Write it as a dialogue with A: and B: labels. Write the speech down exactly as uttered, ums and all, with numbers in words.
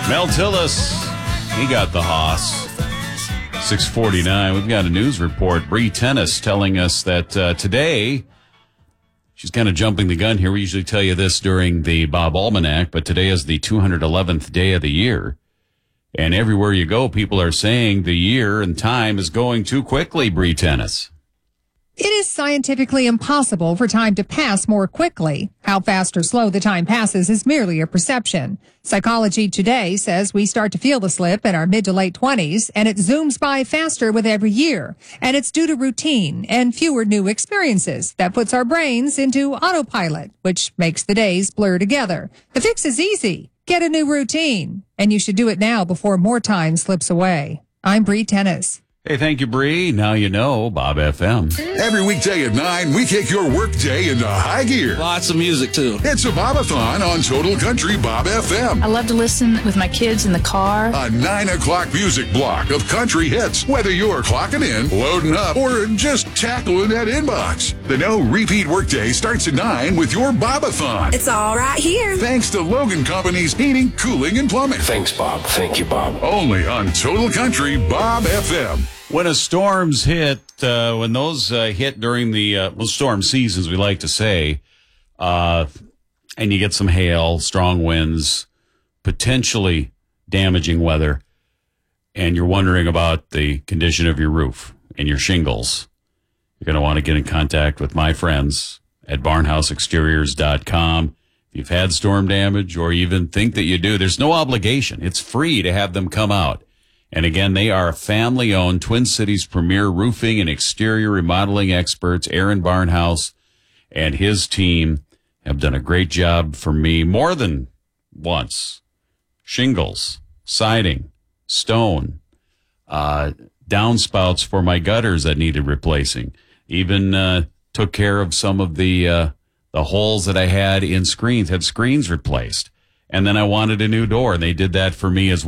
A: Mel Tillis, he got the hoss. six forty-nine, we've got a news report. Bree Tennis telling us that uh, today, she's kind of jumping the gun here. We usually tell you this during the Bob Almanac, but today is the two hundred eleventh day of the year. And everywhere you go, people are saying the year and time is going too quickly, Bree Tennis.
B: It is scientifically impossible for time to pass more quickly. How fast or slow the time passes is merely a perception. Psychology Today says we start to feel the slip in our mid to late twenties, and it zooms by faster with every year. And it's due to routine and fewer new experiences that puts our brains into autopilot, which makes the days blur together. The fix is easy. Get a new routine, and you should do it now before more time slips away. I'm Bree Tennis.
A: Hey, thank you, Bree. Now you know, Bob F M.
C: Every weekday at nine, we kick your workday into high gear.
D: Lots of music, too.
C: It's a Bob-a-thon on Total Country Bob F M.
E: I love to listen with my kids in the car.
C: A nine o'clock music block of country hits, whether you're clocking in, loading up, or just tackling that inbox. The no repeat workday starts at nine with your Bob-a-thon.
F: It's all right here.
C: Thanks to Logan Company's heating, cooling, and plumbing.
D: Thanks, Bob. Thank you, Bob.
C: Only on Total Country Bob F M.
A: When a storms hit, uh, when those uh, hit during the uh, well, storm seasons, we like to say, uh, and you get some hail, strong winds, potentially damaging weather, and you're wondering about the condition of your roof and your shingles, you're going to want to get in contact with my friends at barnhouse exteriors dot com. If you've had storm damage or even think that you do, there's no obligation. It's free to have them come out. And again, they are family-owned, Twin Cities' premier roofing and exterior remodeling experts. Aaron Barnhouse and his team have done a great job for me more than once. Shingles, siding, stone, uh, downspouts for my gutters that needed replacing. Even uh, took care of some of the uh, the holes that I had in screens, had screens replaced. And then I wanted a new door, and they did that for me as well.